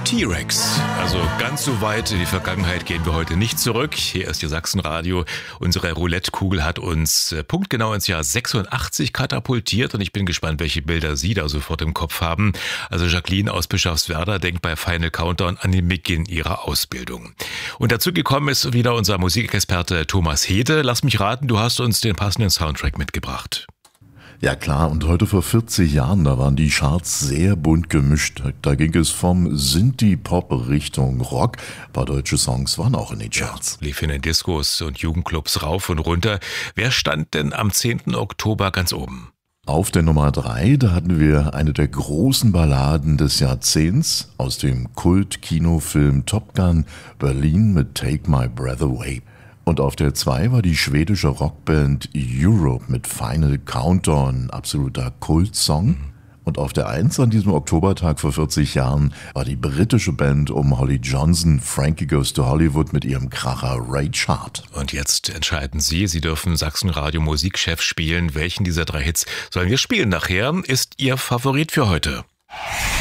T-Rex. Also ganz so weit in die Vergangenheit gehen wir heute nicht zurück. Hier ist Ihr Sachsenradio. Unsere Roulette-Kugel hat uns punktgenau ins Jahr 86 katapultiert und ich bin gespannt, welche Bilder Sie da sofort im Kopf haben. Also Jacqueline aus Bischofswerda denkt bei Final Countdown an den Beginn ihrer Ausbildung. Und dazu gekommen ist wieder unser Musikexperte Thomas Hede. Lass mich raten, du hast uns den passenden Soundtrack mitgebracht. Ja klar, und heute vor 40 Jahren, da waren die Charts sehr bunt gemischt. Da ging es vom Synthie-Pop Richtung Rock. Ein paar deutsche Songs waren auch in den Charts. Lief in den Discos und Jugendclubs rauf und runter. Wer stand denn am 10. Oktober ganz oben? Auf der Nummer 3, da hatten wir eine der großen Balladen des Jahrzehnts aus dem Kult-Kinofilm Top Gun Berlin mit Take My Breath Away. Und auf der 2 war die schwedische Rockband Europe mit Final Countdown, absoluter Kultsong. Und auf der 1 an diesem Oktobertag vor 40 Jahren war die britische Band um Holly Johnson, Frankie Goes to Hollywood mit ihrem Kracher Rage Hard. Und jetzt entscheiden Sie, Sie dürfen Sachsenradio Musikchef spielen. Welchen dieser 3 Hits sollen wir spielen nachher? Ist Ihr Favorit für heute?